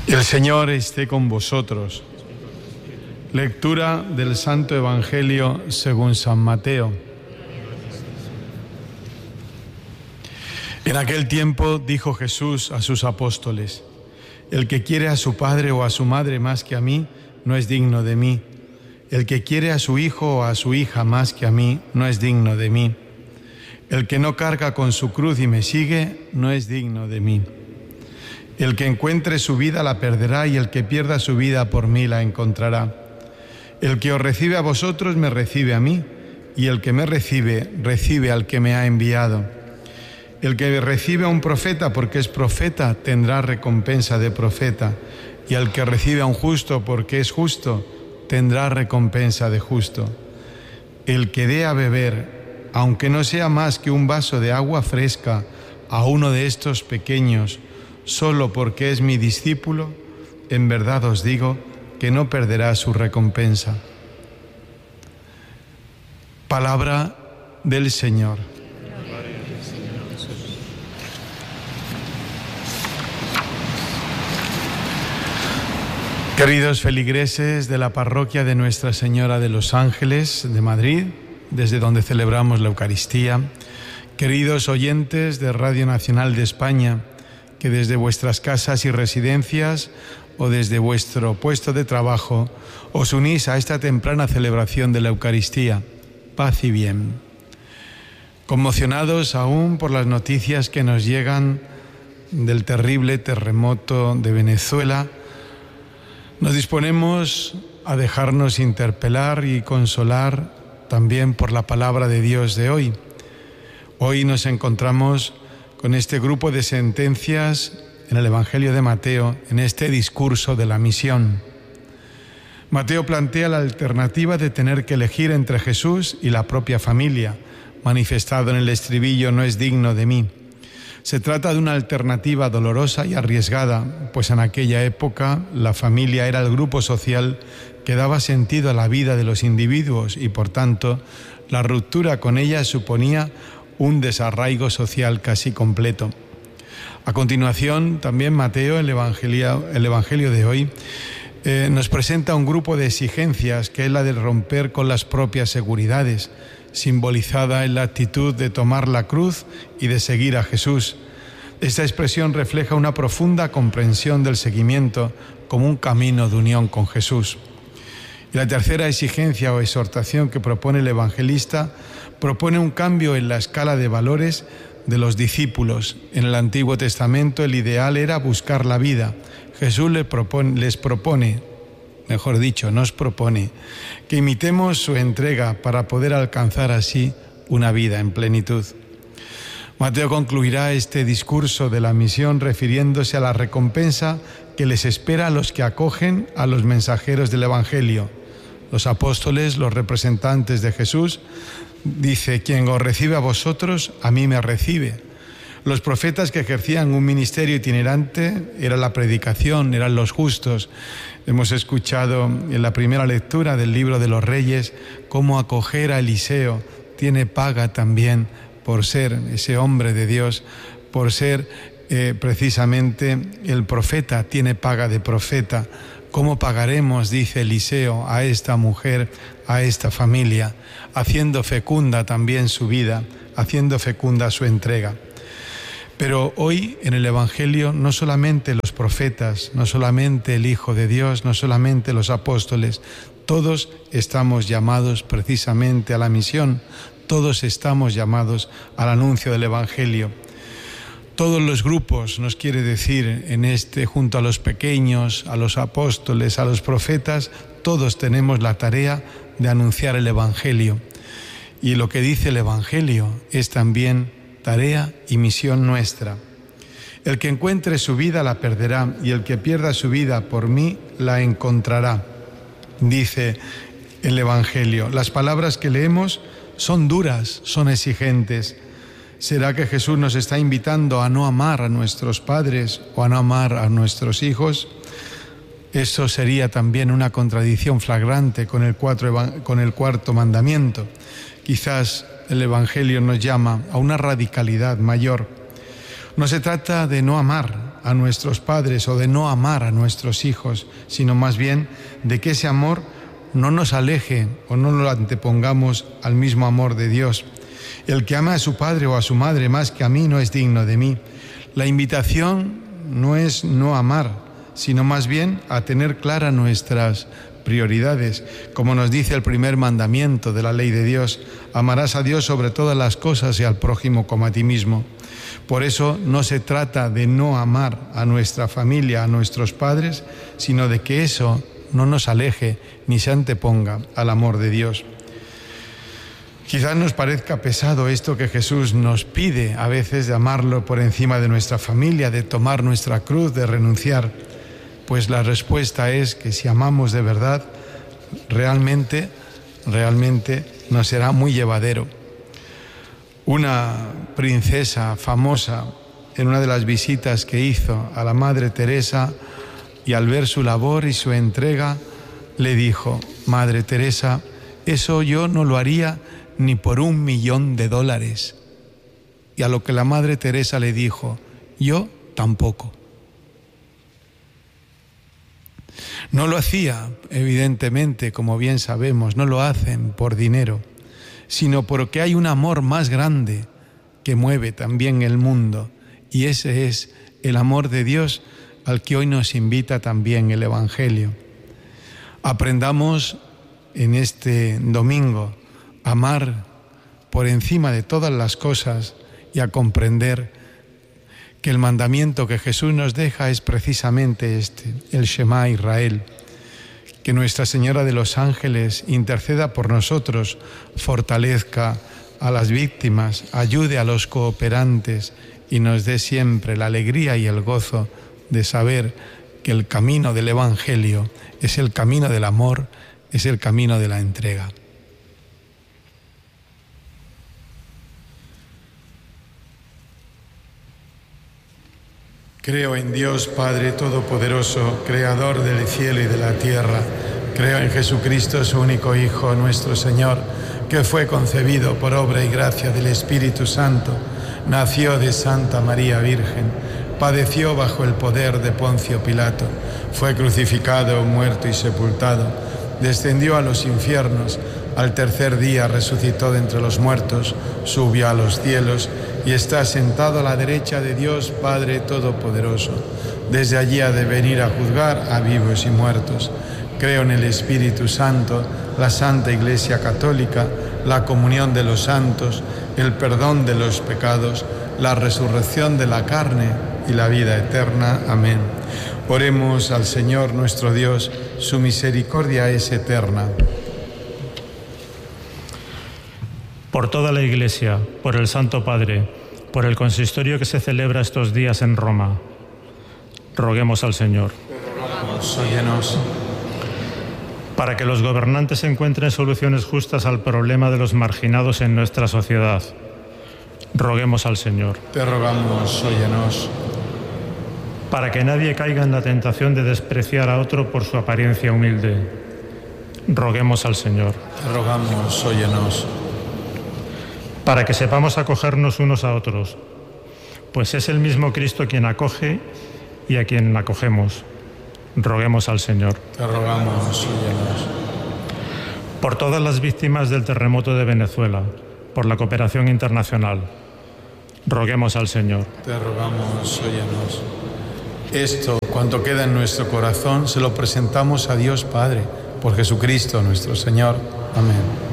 El Señor esté con vosotros. Lectura del Santo Evangelio según San Mateo. En aquel tiempo dijo Jesús a sus apóstoles: el que quiere a su padre o a su madre más que a mí, no es digno de mí. El que quiere a su hijo o a su hija más que a mí, no es digno de mí. El que no carga con su cruz y me sigue, no es digno de mí. El que encuentre su vida la perderá, y el que pierda su vida por mí la encontrará. El que os recibe a vosotros me recibe a mí, y el que me recibe, recibe al que me ha enviado. El que recibe a un profeta porque es profeta tendrá recompensa de profeta, y el que recibe a un justo porque es justo tendrá recompensa de justo. El que dé a beber, aunque no sea más que un vaso de agua fresca, a uno de estos pequeños, solo porque es mi discípulo, en verdad os digo que no perderá su recompensa. Palabra del Señor. Queridos feligreses de la parroquia de Nuestra Señora de los Ángeles de Madrid, desde donde celebramos la Eucaristía, queridos oyentes de Radio Nacional de España, que desde vuestras casas y residencias o desde vuestro puesto de trabajo os unís a esta temprana celebración de la Eucaristía. Paz y bien. Conmocionados aún por las noticias que nos llegan del terrible terremoto de Venezuela, nos disponemos a dejarnos interpelar y consolar también por la palabra de Dios de hoy. Hoy nos encontramos con este grupo de sentencias en el Evangelio de Mateo, en este discurso de la misión. Mateo plantea la alternativa de tener que elegir entre Jesús y la propia familia, manifestado en el estribillo: no es digno de mí. Se trata de una alternativa dolorosa y arriesgada, pues en aquella época la familia era el grupo social que daba sentido a la vida de los individuos y, por tanto, la ruptura con ella suponía un desarraigo social casi completo. A continuación, también Mateo, el Evangelio de hoy, nos presenta un grupo de exigencias que es la de romper con las propias seguridades, simbolizada en la actitud de tomar la cruz y de seguir a Jesús. Esta expresión refleja una profunda comprensión del seguimiento como un camino de unión con Jesús. Y la tercera exigencia o exhortación que propone el evangelista propone un cambio en la escala de valores de los discípulos. En el Antiguo Testamento el ideal era buscar la vida. Jesús nos propone que imitemos su entrega para poder alcanzar así una vida en plenitud. Mateo concluirá este discurso de la misión refiriéndose a la recompensa que les espera a los que acogen a los mensajeros del Evangelio. Los apóstoles, los representantes de Jesús, dice: quien os recibe a vosotros, a mí me recibe. Los profetas que ejercían un ministerio itinerante era la predicación, eran los justos. Hemos escuchado en la primera lectura del libro de los Reyes cómo acoger a Eliseo tiene paga también por ser ese hombre de Dios, por ser precisamente el profeta, tiene paga de profeta. ¿Cómo pagaremos, dice Eliseo, a esta mujer, a esta familia, haciendo fecunda también su vida, haciendo fecunda su entrega? Pero hoy en el Evangelio no solamente los profetas, no solamente el Hijo de Dios, no solamente los apóstoles, todos estamos llamados precisamente a la misión, todos estamos llamados al anuncio del Evangelio. Todos los grupos, nos quiere decir junto a los pequeños, a los apóstoles, a los profetas, todos tenemos la tarea de anunciar el Evangelio. Y lo que dice el Evangelio es también tarea y misión nuestra. El que encuentre su vida la perderá, y el que pierda su vida por mí la encontrará, dice el Evangelio. Las palabras que leemos son duras, son exigentes. ¿Será que Jesús nos está invitando a no amar a nuestros padres o a no amar a nuestros hijos? Eso sería también una contradicción flagrante con el cuarto mandamiento. Quizás el Evangelio nos llama a una radicalidad mayor. No se trata de no amar a nuestros padres o de no amar a nuestros hijos, sino más bien de que ese amor no nos aleje o no lo antepongamos al mismo amor de Dios. El que ama a su padre o a su madre más que a mí no es digno de mí. La invitación no es no amar, sino más bien a tener claras nuestras prioridades. Como nos dice el primer mandamiento de la ley de Dios, amarás a Dios sobre todas las cosas y al prójimo como a ti mismo. Por eso no se trata de no amar a nuestra familia, a nuestros padres, sino de que eso no nos aleje ni se anteponga al amor de Dios. Quizás nos parezca pesado esto que Jesús nos pide a veces de amarlo por encima de nuestra familia, de tomar nuestra cruz, de renunciar. Pues la respuesta es que si amamos de verdad, realmente nos será muy llevadero. Una princesa famosa, en una de las visitas que hizo a la Madre Teresa, y al ver su labor y su entrega, le dijo: Madre Teresa, eso yo no lo haría ni por $1.000.000. Y a lo que la Madre Teresa le dijo: yo tampoco. No lo hacía, evidentemente, como bien sabemos, no lo hacen por dinero, sino porque hay un amor más grande que mueve también el mundo, y ese es el amor de Dios al que hoy nos invita también el Evangelio. Aprendamos en este domingo a amar por encima de todas las cosas y a comprender que el mandamiento que Jesús nos deja es precisamente este, el Shema Israel. Que Nuestra Señora de los Ángeles interceda por nosotros, fortalezca a las víctimas, ayude a los cooperantes y nos dé siempre la alegría y el gozo de saber que el camino del Evangelio es el camino del amor, es el camino de la entrega. Creo en Dios Padre Todopoderoso, Creador del cielo y de la tierra. Creo en Jesucristo, su único Hijo, nuestro Señor, que fue concebido por obra y gracia del Espíritu Santo, nació de Santa María Virgen, padeció bajo el poder de Poncio Pilato, fue crucificado, muerto y sepultado, descendió a los infiernos, al tercer día resucitó de entre los muertos, subió a los cielos y está sentado a la derecha de Dios Padre Todopoderoso. Desde allí ha de venir a juzgar a vivos y muertos. Creo en el Espíritu Santo, la Santa Iglesia Católica, la comunión de los santos, el perdón de los pecados, la resurrección de la carne y la vida eterna. Amén. Oremos al Señor nuestro Dios, su misericordia es eterna. Por toda la Iglesia, por el Santo Padre, por el consistorio que se celebra estos días en Roma, roguemos al Señor. Óyenos. Para que los gobernantes encuentren soluciones justas al problema de los marginados en nuestra sociedad, roguemos al Señor. Te rogamos, óyenos. Para que nadie caiga en la tentación de despreciar a otro por su apariencia humilde, roguemos al Señor. Te rogamos, óyenos. Para que sepamos acogernos unos a otros, pues es el mismo Cristo quien acoge y a quien acogemos. Roguemos al Señor. Te rogamos, óyenos. Por todas las víctimas del terremoto de Venezuela, por la cooperación internacional, roguemos al Señor. Te rogamos, óyenos. Esto, cuanto queda en nuestro corazón, se lo presentamos a Dios Padre, por Jesucristo nuestro Señor. Amén.